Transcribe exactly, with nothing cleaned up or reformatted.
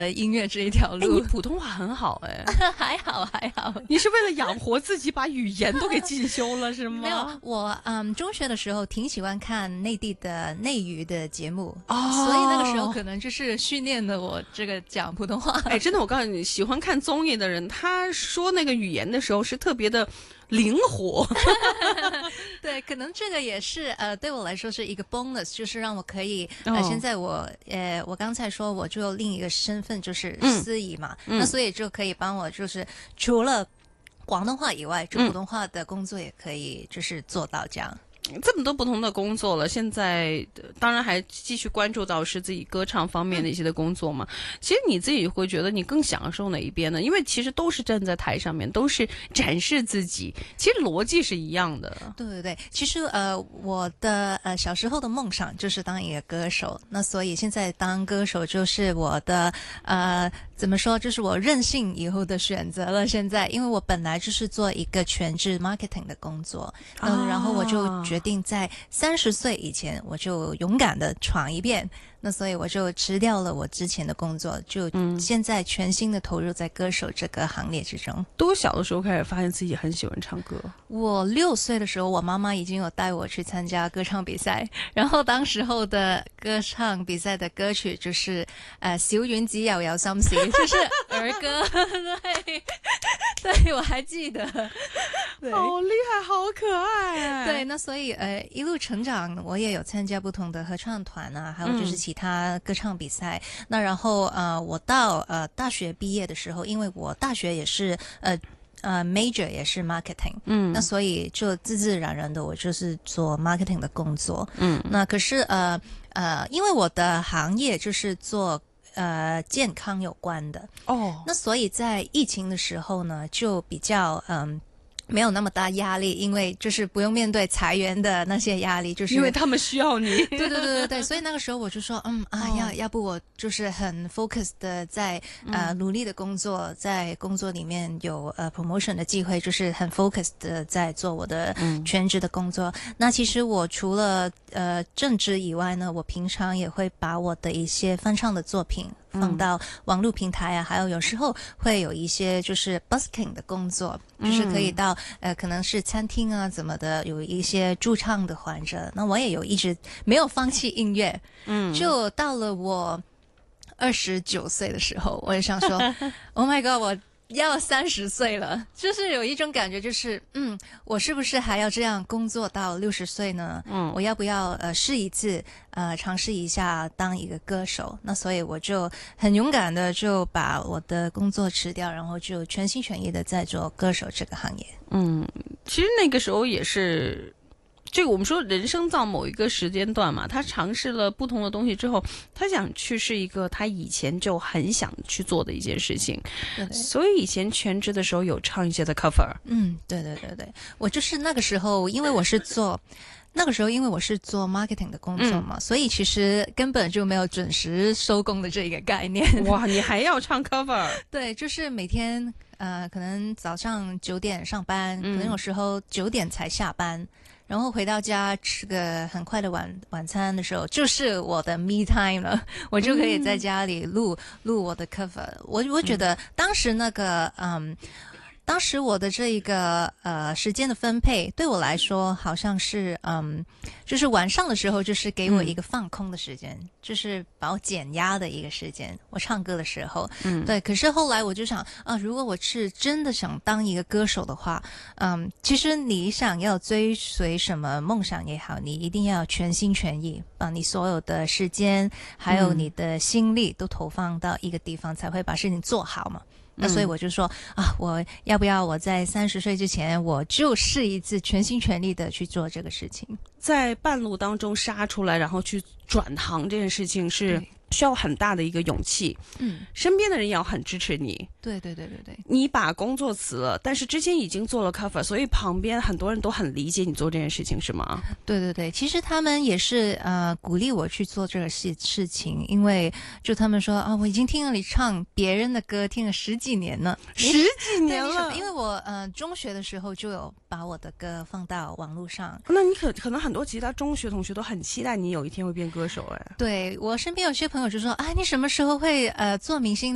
音乐这一条哎， 路。 你普通话很好哎， 还好还好。 你是为了养活自己把语言都给进修了是吗？ 没有，我嗯中学的时候挺喜欢看内地的内娱的节目， 哦， 所以那个时候可能就是训练了我这个讲普通话。 哎，真的，我告诉你，喜欢看综艺的人，他说那个语言的时候是特别的灵活。 对，可能这个也是呃，对我来说是一个 bonus， 就是让我可以呃， 哦现在我呃，我刚才说我就有另一个身份就是嗯司仪嘛， 嗯那所以就可以帮我就是除了广东话以外，就嗯普通话的工作也可以就是做到这样。 这么多不同的工作了，现在呃当然还继续关注到是自己歌唱方面的一些的工作嘛。其实你自己会觉得你更享受哪一边呢？因为其实都是站在台上面，都是展示自己，其实逻辑是一样的。 对对对，其实呃，我的呃小时候的梦想就是当一个歌手，那所以现在当歌手就是我的呃怎么说，就是我任性以后的选择了。现在因为我本来就是做一个全职 marketing 的工作，那、 啊然后我就决定在三十岁以前我就勇敢的闯一遍。那所以我就辞掉了我之前的工作，就现在全心的投入在歌手这个行列之中。 多小的时候开始发现自己很喜欢唱歌？ 我六岁的时候，我妈妈已经有带我去参加歌唱比赛，然后当时候的歌唱比赛的歌曲就是呃《小丸子又有心事》，就是儿歌。对，对我还记得。对好厉害，好可爱。 对，那所以呃一路成长，我也有参加不同的合唱团啊，还有就是其他歌唱比赛。嗯、那然后呃我到呃大学毕业的时候，因为我大学也是呃。呃 major 也是 marketing， 嗯，那所以就自自然然的我就是做 marketing 的工作，嗯，那可是呃呃，因为我的行业就是做呃健康有关的哦，那所以在疫情的时候呢，就比较嗯。没有那么大压力，因为就是不用面对裁员的那些压力，就是因为他们需要你。 对对对对对，所以那个时候我就说，嗯啊， 哦、 要要不我就是很 focus 的在呃努力的工作，在工作里面有呃 promotion 的机会，就是很 focus 的在做我的全职的工作。嗯、那其实我除了呃正职以外呢，我平常也会把我的一些翻唱的作品放到网络平台啊，还有有时候会有一些就是 busking 的工作，就是可以到呃可能是餐厅啊怎么的，有一些驻唱的环节。那我也有一直没有放弃音乐，嗯，就到了我二十九岁的时候，我也想说，Oh my God， 我要三十岁了，就是有一种感觉，就是嗯，我是不是还要这样工作到六十岁呢？嗯，我要不要呃试一次，呃尝试一下当一个歌手？那所以我就很勇敢的就把我的工作辞掉，然后就全心全意的在做歌手这个行业。 嗯，其实那个时候也是。这个我们说人生到某一个时间段嘛，他尝试了不同的东西之后，他想去是一个他以前就很想去做的一件事情。对对，所以以前全职的时候有唱一些的 cover。 嗯，对对对对，我就是那个时候，因为我是做。那个时候，因为我是做 marketing 的工作嘛，嗯、所以其实根本就没有准时收工的这个概念。 哇，你还要唱 cover？ 对，就是每天呃，可能早上九点上班，嗯、可能有时候九点才下班。然后回到家吃个很快的晚晚餐的时候，就是我的 me time 了，我就可以在家里录、嗯、录我的 cover。我我觉得当时那个嗯。当时我的这一个呃时间的分配对我来说好像是嗯，就是晚上的时候就是给我一个放空的时间，嗯、就是把我减压的一个时间。我唱歌的时候，嗯，对。可是后来我就想啊，如果我是真的想当一个歌手的话，嗯，其实你想要追随什么梦想也好，你一定要全心全意，把你所有的时间还有你的心力都投放到一个地方，才会把事情做好嘛。那所以我就说啊，我要不要我在三十岁之前，我就试一次全心全力的去做这个事情， 在半路当中杀出来，然后去转行这件事情是需要很大的一个勇气。嗯，身边的人也要很支持你。 对对对对对， 你把工作辞了，但是之前已经做了 cover， 所以旁边很多人都很理解你做这件事情，是吗？ 对对对，其实他们也是呃鼓励我去做这个事事情，因为就他们说啊，我已经听了你唱别人的歌，听了十几年了， 十几年了， 因为我呃中学的时候就有把我的歌放到网络上。 那你可可能很多其他中学同学都很期待你有一天会变歌手哎。 对，我身边有些朋友就说，哎，你什么时候会呃做明星？